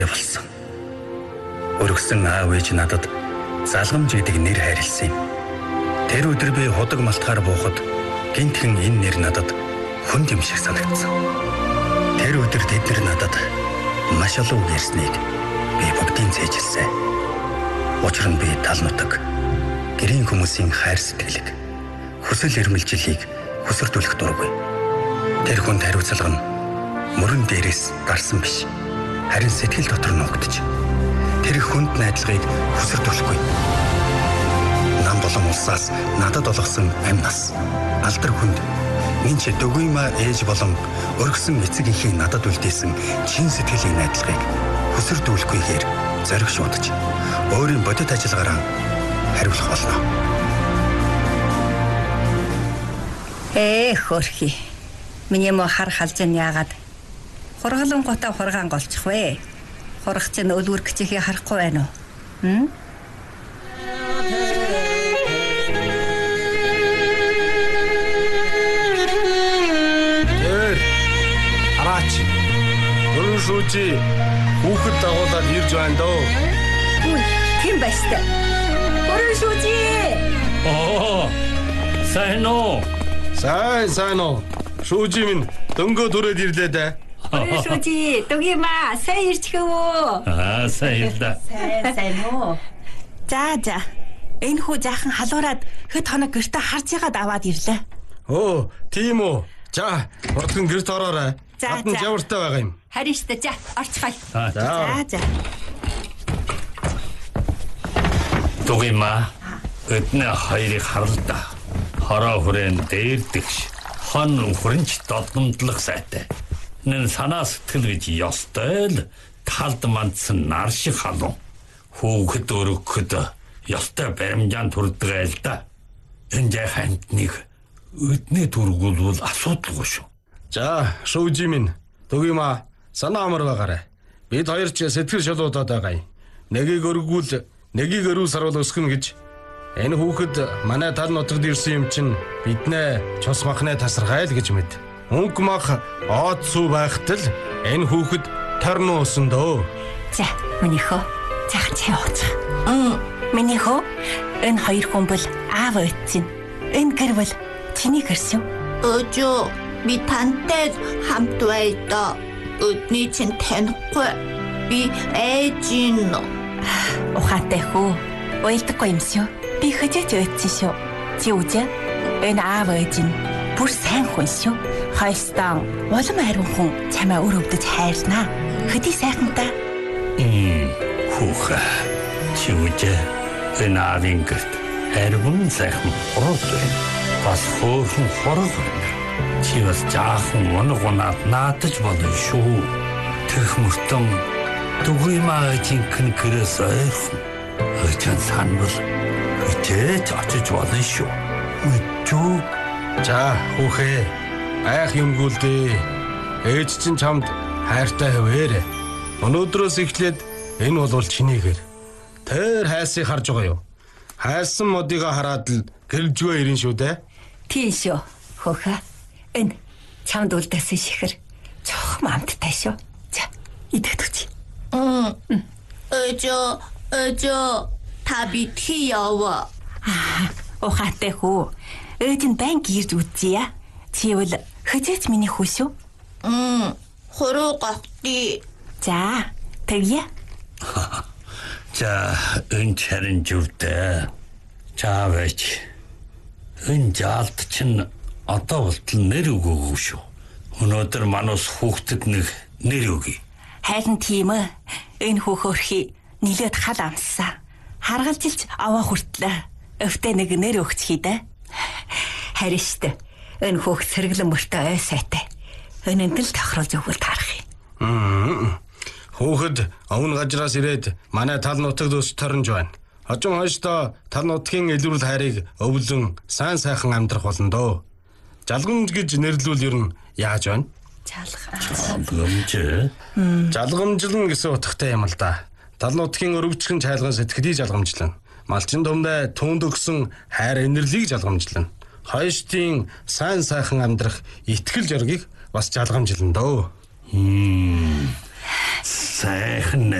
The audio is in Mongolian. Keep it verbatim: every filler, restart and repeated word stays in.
болсон. Өргөсөн аав ээж надад залгамж гэдэг нэр хайрлсан юм. Тэр өдөр би худаг малтахаар буухад гинтхэн энэ нэр надад хүнд юм шиг санагдсан. Тэр өдөр тэд нар надад маш олон үг ярьсныг би бүгдийг зээжилсэн. Учир нь би тал нутаг, гэрийн хүмүүсийн хайр сэтгэлэг, хүсэл эрмэлзлийг хүсэрдүүлэх дургүй. Тэр хүнд хариуцлага нь мөрөн дээрээс гарсан биш. Харин сэтгэл дотор нуугдж тэр хүнд найдлагыг хүсэрдүүлэхгүй. Нам болон улсаас надад олгосон амь нас, алдар хүнд минь ч дөгүймэ ээж болон өргөсөн эцэг инхийн надад үлдээсэн чин сэтгэлийн найдлагыг хүсэрдүүлэхгүйгээр зориг шуудаж өөрийн бодит ажиллагаараа хариулах болно. Ээ хөрхи. Миний мө хар халжин яагаад хургалан гота хургаан голчих вэ? Хурах чинь өлгөр гिचхийг харахгүй байна уу? Хм? Ээ. Араач. Гөрөн шүүжи хүүхэд дагуулаад ирж байна дөө. Үгүй, тийм байж та. Гөрөн шүүжи. Оо. Сайн уу? Сайн сайн уу. Шүүжи минь дөнгөө түрээд ирлээ дээ. Гөрөн шүүжи, дугийма сайн ирчихв. Аа, сайн л да. Сайн сайн уу? За за. Энэ хүү жаахан халуураад хэд хоног гэртээ харж ягаад аваад ирлээ. Оо, тийм үү. За, хурдхан гэрт ороорой. За, гадна за. жавартай байгаа юм. Харин штэ за орцгоё. Аа, За за. дугийма. Өднө хоёрыг харлаа. Хороо хүрэн дээрдэгш. Хон хүрэнч додгомдлох сайтай. Нэн санаа сэтгэл гэж ёстой л талд мандсан нар шиг халуун. Хүүхэд өргөхөд ёстой баримжаан турдгаа л да. Энэ жахантныг өднө тургуулвал асуудалгүй шүү. За, шүүжи минь. Дугийма санаа амар байгаарай. Бид хоёр ч сэтгэл шалуудаад байгаа юм. Нэгийг өргөвүүл нэгийг өрөв сарвал өсгөн гэж. Энэ хүүхэд манай тал нутагт ирсэн юм чинь биднээ цус махны тасаргайл гэж мэд. Өнгө мах оод сүү байхад л энэ хүүхэд торн уусан дөө. За, миний хөө. Цаах чи ууцах. Мм, миний хөө. Энэ хоёр хүн бол аав ээжийн. Энэ гэр бол чиний гэрсэн. Өжөө би тантай хамт байдаг. Өдний чинь танихгүй. Би ээжийн. Ухаантай хүү. Уйлдаггүй юм шүү. Би хөжөөж өөдсөн шүү. Чи үзээ. Энэ аав ээжийн бүр сайн хүн шүү. Хайстан улам ариун хүн чамаа өр өвдөж хайрлнаа. Хөдий сайхантай. Хм, хүүхэ. Чи үжээ. Энэ аавын гэрт ариун сайхан урд байна. Бас хөөрхөн хорог байна. Чи бас жаахан унагунаад наадаж болно шүү. Тэрх мөртөн дугуймаа жинхэнэ гэрээс ойрхон. Өчөн санвал өчөөж очиж болно шүү. Өчөө. За, хүүхээ. Айх юмгүй л дээ. Ээж чинь чамд хайртай хэвээрээ. Өнөөдрөөс эхлээд энэ бол чиний гэр. Тэр хайсыг харж байгаа юу? Хайсан модыг хараад л гэрэлжгүй ирэн шүү дээ. Тийм шүү. Хөөхэ. Энэ чамд үлдээсэн шихэр чохом амттай шүү. За, идэхэд үчи. Мм. Өжөө, өжөө та битгий яваа. Ухаантай хүү. Ээж нь байн гэрж үзье. Чи бол хөжөөж миний хүү шүү. Мм. Хороо гавти. За, тэгье. За, энэ чарын зүвдээ. Чаавч. Энэ жалт чинь одоо болтол нэр өгөөгүй шүү. Өнөөдөр манус хүүхдэд нэг нэр өгье. Хайрын тийм ээ. Энэ хүүхөрхи нилээд хал амссан. Харгалжилж аваа хүртлээ. Өвтө нэг нэр өгч хийдэ. Харин штэ. Энэ хүүхд сэргэлэн мөртөө ой сайтай. Энэнд л тохируулж өгвөл таарах юм. Хүүхэд овн гажраас ирээд манай тал нутагт өс торнж байна. Хожим хойштоо тал нутгийн илрүүл хайрыг өвлөн сайн сайхан амьдрах болно дөө. Жалгамж гэж нэрлүүл ер нь яаж байна? Жалгамж. Жалгамжлан гэсэн утгатай юм л да. Тал нутгийн өргөчгөн чайлган сэтгэлийг жалгамжлан. Малчин төмдөө түүнд өгсөн хайр инэрлийг жалгамжлан. Хойштын сайн сайхан амьдрах итгэл зоргийг бас жалгамжлан дөө. сайхан